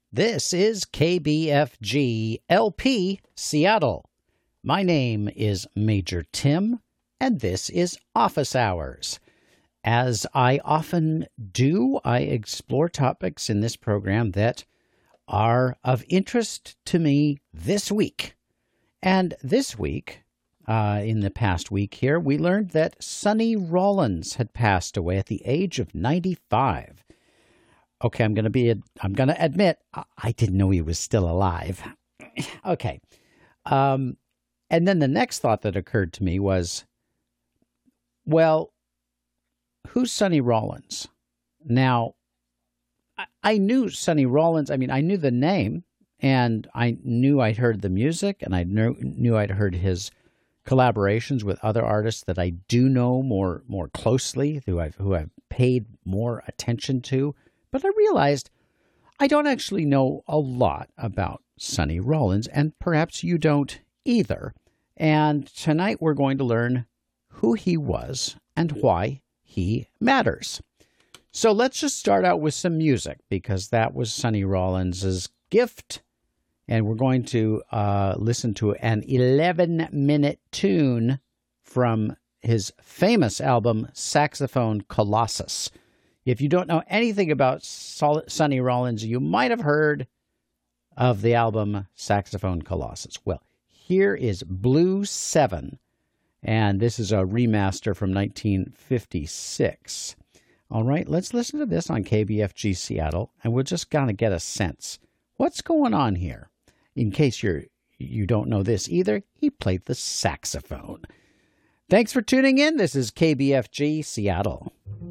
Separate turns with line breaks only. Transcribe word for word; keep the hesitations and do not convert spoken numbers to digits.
This is K B F G L P Seattle. My name is Major Tim, and this is Office Hours. As I often do, I explore topics in this program that are of interest to me this week. And this week, uh, in the past week here, we learned that Sonny Rollins had passed away at the age of ninety-five. Okay, I'm going to be, I'm going to admit, I didn't know he was still alive. Okay. Um, and then the next thought that occurred to me was, well, who's Sonny Rollins? Now, I, I knew Sonny Rollins. I mean, I knew the name, and I knew I'd heard the music, and I knew, knew I'd heard his collaborations with other artists that I do know more more closely, who I've, who I've paid more attention to. But I realized I don't actually know a lot about Sonny Rollins, and perhaps you don't either. And tonight we're going to learn who he was and why he matters. So let's just start out with some music, because that was Sonny Rollins' gift. And we're going to uh, listen to an eleven-minute tune from his famous album, Saxophone Colossus. If you don't know anything about Sonny Rollins, you might have heard of the album Saxophone Colossus. Well, here is Blue seven, and this is a remaster from nineteen fifty-six. All right, let's listen to this on K B F G Seattle, and we'll just kind of get a sense. What's going on here? In case you're, you don't know this either, he played the saxophone. Thanks for tuning in. This is K B F G Seattle.